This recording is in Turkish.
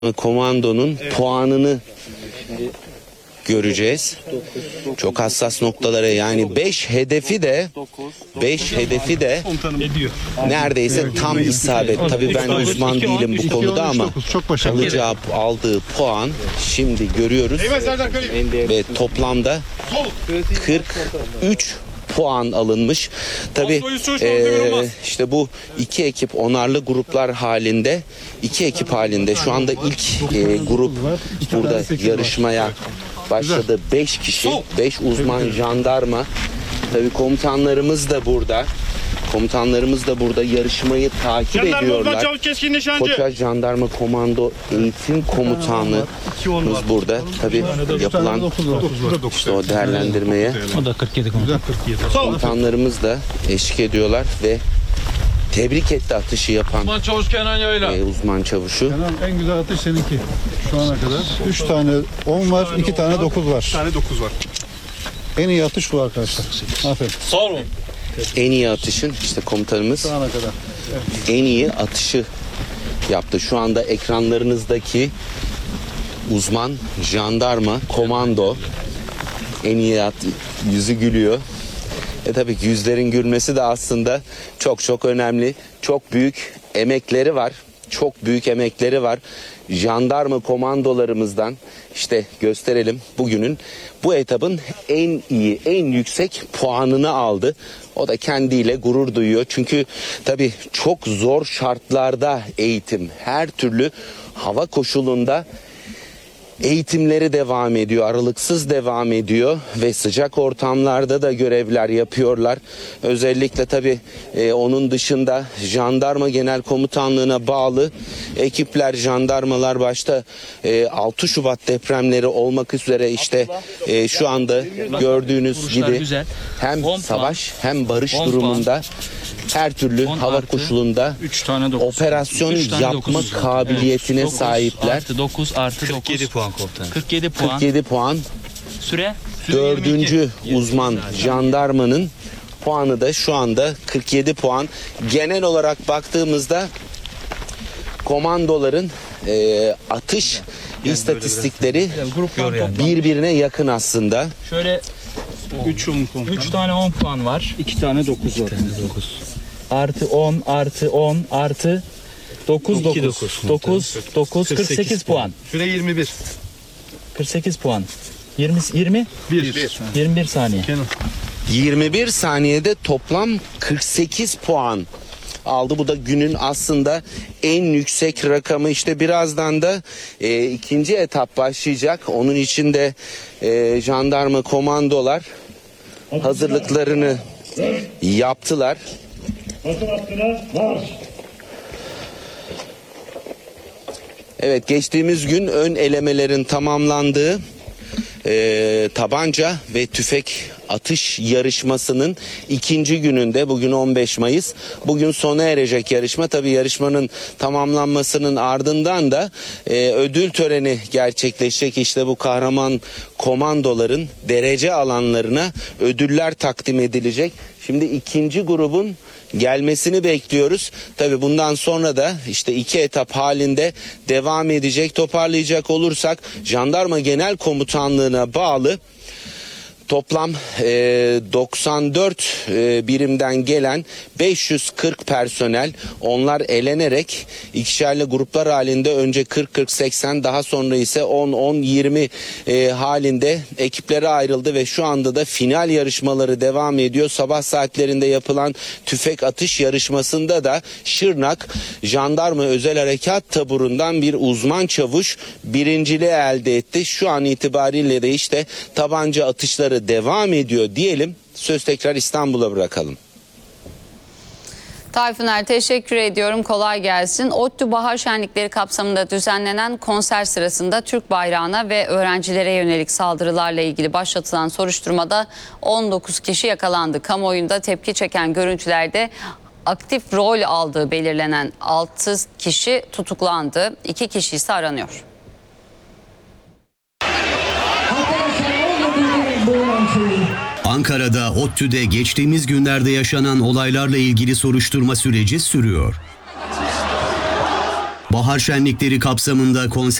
Komandonun puanını göreceğiz. Çok hassas noktalara, yani 5 hedefi de neredeyse tam isabet. Tabii ben uzman değilim bu konuda ama kalıcı aldığı puan şimdi görüyoruz. Ve toplamda 43 puan alınmış. Tabii işte bu iki ekip onarlı gruplar halinde, şu anda ilk grup burada yarışmaya başladı. 5 kişi, 5 uzman jandarma. Tabii komutanlarımız da burada yarışmayı takip ediyorlar. Koçak Jandarma Komando Eğitim Komutanlığımız burada. Tabii yapılan işte o değerlendirmeye komutanlarımız da eşlik ediyorlar ve tebrik etti atışı yapan uzman çavuş Kenan Yayla. Uzman çavuşu. Kenan, en güzel atış seninki şu ana kadar. 3 tane 10 var, 2 tane 9 var. 2 tane 9 var. En iyi atış bu arkadaşlar. Aferin. Sağ olun. En iyi atışın işte komutanımız Şu ana kadar. Evet. en iyi atışı yaptı. Şu anda ekranlarınızdaki uzman jandarma komando en iyi yüzü gülüyor. Tabii yüzlerin gülmesi de aslında çok önemli. Çok büyük emekleri var. Jandarma komandolarımızdan işte gösterelim, bugünün bu etabın en iyi, en yüksek puanını aldı. O da kendiyle gurur duyuyor. Çünkü tabii çok zor şartlarda eğitim, her türlü hava koşulunda eğitimleri devam ediyor, aralıksız devam ediyor ve sıcak ortamlarda da görevler yapıyorlar. Özellikle tabii onun dışında Jandarma Genel Komutanlığı'na bağlı ekipler, jandarmalar başta 6 Şubat depremleri olmak üzere işte şu anda gördüğünüz gibi hem savaş hem barış durumunda her türlü hava koşulunda operasyon yapma kabiliyetine sahipler. Artı 9 artı 9. 47 puan komutanım. 47 puan. Süre? 4. uzman jandarmanın puanı da şu anda 47 puan. Genel olarak baktığımızda komandoların atış istatistikleri birbirine yakın aslında. Şöyle 3 tane 10 puan var. 2 tane 9 var. Artı 10 artı 10 artı 9 48 puan. Süre 21. 48 puan. 21 saniye. 21 saniyede toplam 48 puan aldı. Bu da günün aslında en yüksek rakamı. İşte birazdan da ikinci etap başlayacak. Onun için de jandarma komandolar hazırlıklarını yaptılar. Evet, geçtiğimiz gün ön elemelerin tamamlandığı tabanca ve tüfek atış yarışmasının ikinci gününde, bugün 15 Mayıs, bugün sona erecek yarışma. Tabii yarışmanın tamamlanmasının ardından da ödül töreni gerçekleşecek. İşte bu kahraman komandoların derece alanlarına ödüller takdim edilecek. Şimdi ikinci grubun gelmesini bekliyoruz. Tabii bundan sonra da işte 2 etap halinde devam edecek. Toparlayacak olursak Jandarma Genel Komutanlığı'na bağlı toplam 94 birimden gelen 540 personel, onlar elenerek ikişerli gruplar halinde önce 40-40-80, daha sonra ise 10-10-20 halinde ekiplere ayrıldı ve şu anda da final yarışmaları devam ediyor. Sabah saatlerinde yapılan tüfek atış yarışmasında da Şırnak Jandarma Özel Harekat Taburu'ndan bir uzman çavuş birinciliği elde etti. Şu an itibariyle de işte tabanca atışları devam ediyor diyelim. Söz tekrar İstanbul'a bırakalım. Tayfuner, teşekkür ediyorum. Kolay gelsin. ODTÜ Bahar Şenlikleri kapsamında düzenlenen konser sırasında Türk bayrağına ve öğrencilere yönelik saldırılarla ilgili başlatılan soruşturmada 19 kişi yakalandı. Kamuoyunda tepki çeken görüntülerde aktif rol aldığı belirlenen 6 kişi tutuklandı. 2 kişi ise aranıyor. Ankara'da ODTÜ'de geçtiğimiz günlerde yaşanan olaylarla ilgili soruşturma süreci sürüyor. bahar şenlikleri kapsamında konser